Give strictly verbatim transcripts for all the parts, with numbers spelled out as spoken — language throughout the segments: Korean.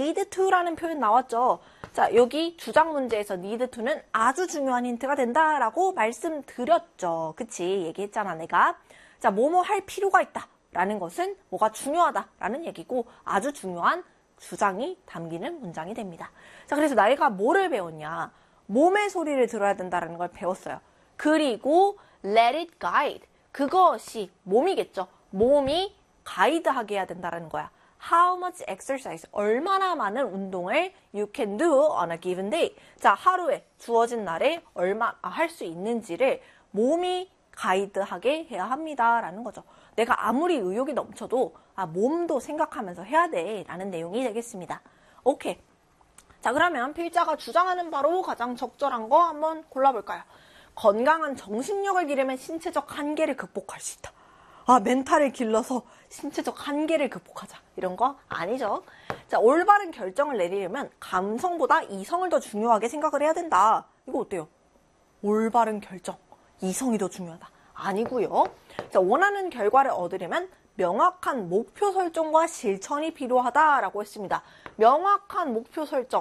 need to라는 표현 나왔죠. 자, 여기 주장 문제에서 need to는 아주 중요한 힌트가 된다라고 말씀드렸죠. 그치? 얘기했잖아, 내가. 자, 뭐뭐 할 필요가 있다 라는 것은 뭐가 중요하다라는 얘기고 아주 중요한 주장이 담기는 문장이 됩니다. 자, 그래서 나이가 뭐를 배웠냐? 몸의 소리를 들어야 된다는 걸 배웠어요. 그리고 let it guide. 그것이 몸이겠죠. 몸이 가이드하게 해야 된다는 거야. How much exercise? 얼마나 많은 운동을 you can do on a given day. 자, 하루에 주어진 날에 얼마 할 수 있는지를 몸이 가이드하게 해야 합니다라는 거죠. 내가 아무리 의욕이 넘쳐도 아, 몸도 생각하면서 해야 돼 라는 내용이 되겠습니다. 오케이. 자, 그러면 필자가 주장하는 바로 가장 적절한 거 한번 골라볼까요? 건강한 정신력을 기르면 신체적 한계를 극복할 수 있다. 아, 멘탈을 길러서 신체적 한계를 극복하자. 이런 거 아니죠. 자, 올바른 결정을 내리려면 감성보다 이성을 더 중요하게 생각을 해야 된다. 이거 어때요? 올바른 결정, 이성이 더 중요하다. 아니고요. 자, 원하는 결과를 얻으려면 명확한 목표 설정과 실천이 필요하다라고 했습니다. 명확한 목표 설정,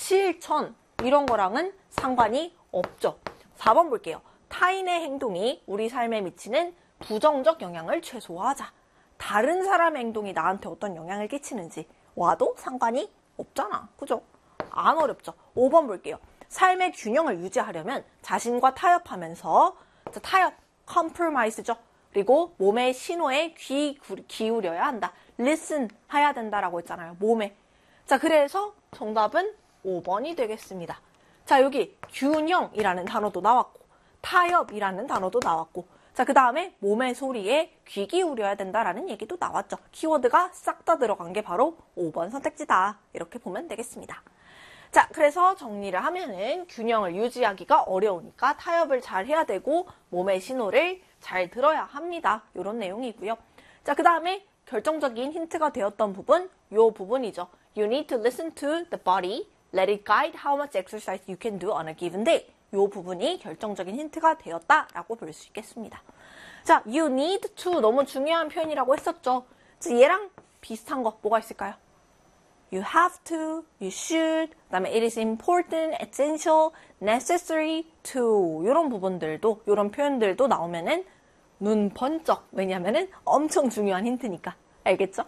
실천 이런 거랑은 상관이 없죠. 사 번 볼게요. 타인의 행동이 우리 삶에 미치는 부정적 영향을 최소화하자. 다른 사람의 행동이 나한테 어떤 영향을 끼치는지 와도 상관이 없잖아. 그죠? 안 어렵죠. 오 번 볼게요. 삶의 균형을 유지하려면 자신과 타협하면서 자, 타협, compromise죠. 그리고 몸의 신호에 귀 기울여야 한다. listen 해야 된다라고 했잖아요. 몸에. 자, 그래서 정답은 오 번이 되겠습니다. 자, 여기 균형이라는 단어도 나왔고 타협이라는 단어도 나왔고 자, 그 다음에 몸의 소리에 귀 기울여야 된다라는 얘기도 나왔죠. 키워드가 싹 다 들어간 게 바로 오 번 선택지다. 이렇게 보면 되겠습니다. 자, 그래서 정리를 하면은 균형을 유지하기가 어려우니까 타협을 잘 해야 되고 몸의 신호를 잘 들어야 합니다. 이런 내용이고요. 자, 그 다음에 결정적인 힌트가 되었던 부분, 요 부분이죠. You need to listen to the body, let it guide how much exercise you can do on a given day. 요 부분이 결정적인 힌트가 되었다라고 볼 수 있겠습니다. 자, you need to 너무 중요한 표현이라고 했었죠. 자, 얘랑 비슷한 거 뭐가 있을까요? You have to, you should, 그 다음에 it is important, essential, necessary to 이런 부분들도, 이런 표현들도 나오면은 눈 번쩍. 왜냐면은 엄청 중요한 힌트니까. 알겠죠?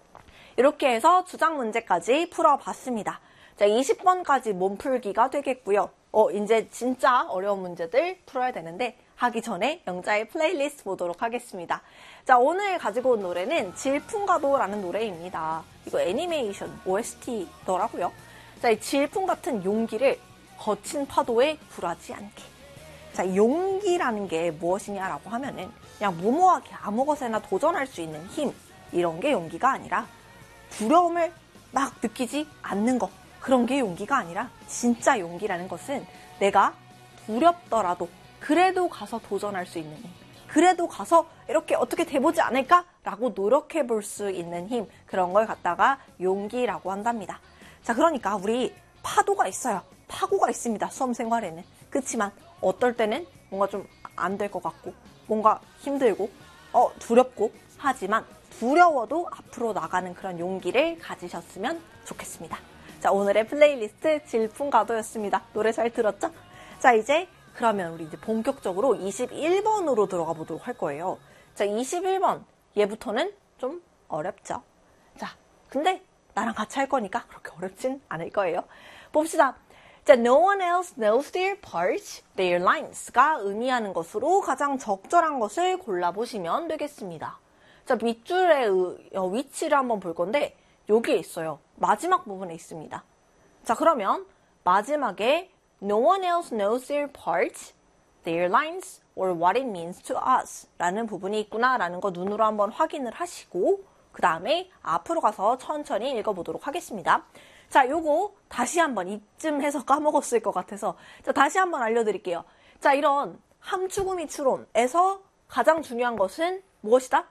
이렇게 해서 주장 문제까지 풀어봤습니다. 자, 이십 번까지 몸풀기가 되겠고요. 어, 이제 진짜 어려운 문제들 풀어야 되는데 하기 전에 영자의 플레이리스트 보도록 하겠습니다. 자, 오늘 가지고 온 노래는 질풍가도라는 노래입니다. 이거 애니메이션 오에스티더라고요. 자, 이 질풍 같은 용기를 거친 파도에 굴하지 않게. 자, 용기라는 게 무엇이냐라고 하면은 그냥 무모하게 아무 것에나 도전할 수 있는 힘 이런 게 용기가 아니라 두려움을 막 느끼지 않는 것. 그런 게 용기가 아니라 진짜 용기라는 것은 내가 두렵더라도 그래도 가서 도전할 수 있는 힘. 그래도 가서 이렇게 어떻게 돼보지 않을까라고 노력해 볼 수 있는 힘. 그런 걸 갖다가 용기라고 한답니다. 자, 그러니까 우리 파도가 있어요. 파고가 있습니다. 수험 생활에는. 그렇지만 어떨 때는 뭔가 좀 안 될 것 같고 뭔가 힘들고 어 두렵고 하지만 두려워도 앞으로 나가는 그런 용기를 가지셨으면 좋겠습니다. 자, 오늘의 플레이리스트 질풍가도였습니다. 노래 잘 들었죠? 자, 이제 그러면 우리 이제 본격적으로 이십일 번으로 들어가 보도록 할 거예요. 자, 이십일 번 얘부터는 좀 어렵죠? 자, 근데 나랑 같이 할 거니까 그렇게 어렵진 않을 거예요. 봅시다. 자, no one else knows their parts, their lines가 의미하는 것으로 가장 적절한 것을 골라보시면 되겠습니다. 자, 밑줄의 위치를 한번 볼 건데 여기에 있어요. 마지막 부분에 있습니다. 자, 그러면 마지막에 no one else knows their parts, their lines, or what it means to us 라는 부분이 있구나 라는 거 눈으로 한번 확인을 하시고 그 다음에 앞으로 가서 천천히 읽어보도록 하겠습니다. 자, 요거 다시 한번 이쯤 해서 까먹었을 것 같아서 자, 다시 한번 알려드릴게요. 자, 이런 함축음이 추론에서 가장 중요한 것은 무엇이다?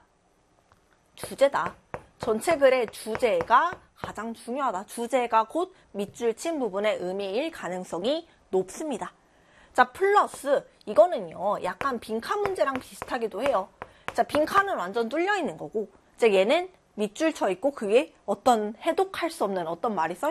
주제다. 전체 글의 주제가 가장 중요하다. 주제가 곧 밑줄 친 부분의 의미일 가능성이 높습니다. 자, 플러스 이거는요. 약간 빈칸 문제랑 비슷하기도 해요. 자, 빈칸은 완전 뚫려 있는 거고 자, 얘는 밑줄 쳐 있고 그 위에 어떤 해독할 수 없는 어떤 말이 써